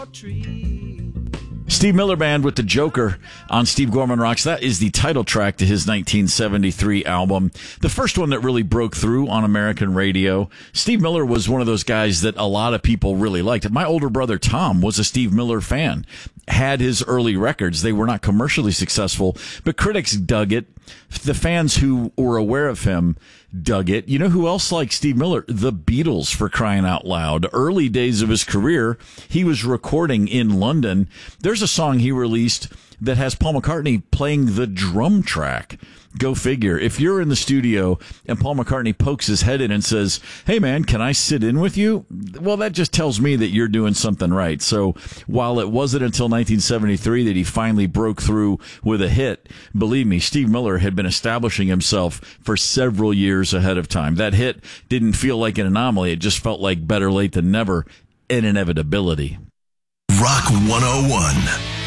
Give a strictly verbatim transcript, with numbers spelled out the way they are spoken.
Steve Miller Band with the Joker on Steve Gorman Rocks. That is the title track to his nineteen seventy-three album, the first one that really broke through on American radio. Steve Miller was one of those guys that a lot of people really liked. My older brother Tom was a Steve Miller fan, had his early records. They were not commercially successful, but critics dug it. The fans who were aware of him dug it. You know who else liked Steve Miller? The Beatles, for crying out loud. Early days of his career, he was recording in London. There's a song he released that has Paul McCartney playing the drum track. Go figure. If you're in the studio and Paul McCartney pokes his head in and says, "Hey man, can I sit in with you?" Well, that just tells me that you're doing something right. So while it wasn't until nineteen seventy-three that he finally broke through with a hit, believe me, Steve Miller had been establishing himself for several years ahead of time. That hit didn't feel like an anomaly. It just felt like better late than never, an inevitability. Rock one oh one.